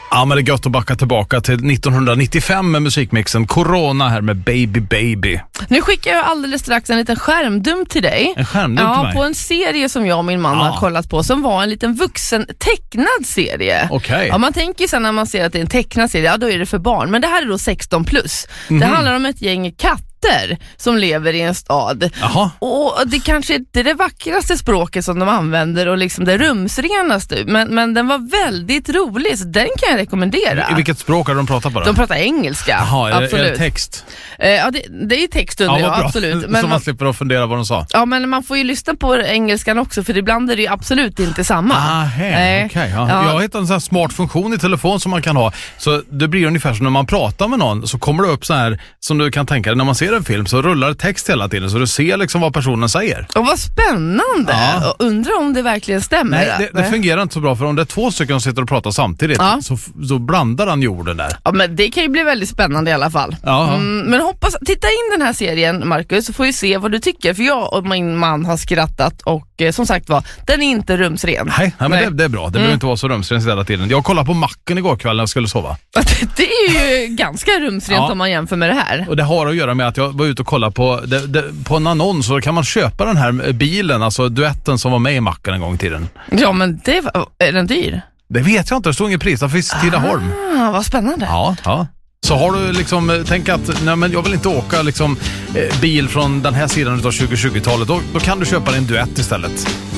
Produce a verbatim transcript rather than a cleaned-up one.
Ja, men det är gött att backa tillbaka till nittonhundranittiofem med musikmixen Corona här med Baby Baby. Nu skickar jag alldeles strax en liten skärmdum till dig. En skärmdum ja, till mig? På en serie som jag och min man ja. har kollat på som var en liten vuxen tecknad serie. Okay. Ja, man tänker sen när man ser att det är en tecknad serie, ja då är det för barn. Men det här är då sexton plus. Mm-hmm. Det handlar om ett gäng katter som lever i en stad. Jaha. Och det kanske inte är det vackraste språket som de använder och liksom det rumsrenaste, men, men den var väldigt rolig, så den kan jag rekommendera. I vilket språk har de pratat på då? De pratar engelska. Jaha, är, absolut. är det text? Eh, ja, det, det är text under, ja, ja absolut. Men, men så man slipper att fundera vad de sa. Ja, men man får ju lyssna på engelskan också, för ibland är det ju absolut inte samma. Aha, eh, okay, ja. Ja. Jag har hittat en sån här smart funktion i telefon som man kan ha. Så det blir ungefär som när man pratar med någon, så kommer det upp så här, som du kan tänka dig när man ser en film, så rullar text hela tiden så du ser liksom vad personen säger. Och vad spännande. Ja. Och undrar om det verkligen stämmer. Nej, det, det fungerar inte så bra, för om det är två stycken som sitter och pratar samtidigt, ja. så, så blandar han jorden där. Ja, men det kan ju bli väldigt spännande i alla fall. Mm, men hoppas, titta in den här serien, Marcus, så får vi se vad du tycker, för jag och min man har skrattat och eh, som sagt var, den är inte rumsren. Nej, nej men nej. Det, det är bra. Det mm. behöver inte vara så rumsren hela tiden. Jag kollade på Macken igår kväll när jag skulle sova. Det är ju ganska rumsrent ja. om man jämför med det här. Och det har att göra med att jag var ute och kollade på, det, det, på en annons, så kan man köpa den här bilen, alltså duetten som var med i Macken en gång i tiden. Ja, men det var, är den dyr? Det vet jag inte, det stod ingen pris, det finns Tidaholm. Ah, vad spännande. Ja, ja. Så har du liksom tänkt att nej, men jag vill inte åka liksom, eh, bil från den här sidan av tjugo tjugotalet, då, då kan du köpa en duett istället.